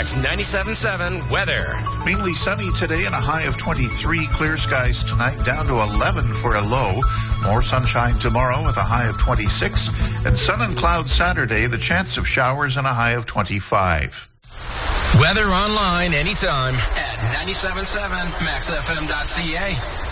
That's 97.7 weather. Mainly sunny today and a high of 23. Clear skies tonight, down to 11 for a low. More sunshine tomorrow with a high of 26. And sun and clouds Saturday, the chance of showers and a high of 25. Weather online anytime at 97.7 maxfm.ca.